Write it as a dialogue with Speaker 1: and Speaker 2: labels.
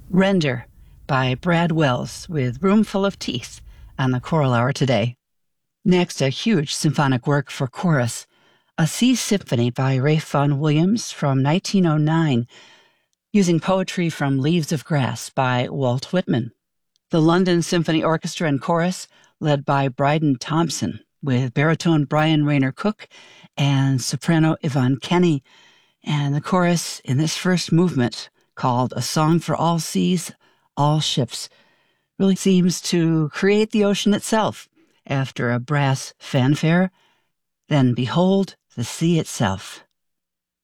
Speaker 1: Render by Brad Wells with Roomful of Teeth on the Choral Hour today. Next, a huge symphonic work for chorus, a Sea Symphony by Ralph Vaughan Williams from 1909, using poetry from Leaves of Grass by Walt Whitman. The London Symphony Orchestra and Chorus, led by Bryden Thompson, with baritone Brian Rayner Cook and soprano Yvonne Kenny, and the chorus in this first movement, called A Song for All Seas, All Ships, really seems to create the ocean itself after a brass fanfare. Then behold the sea itself.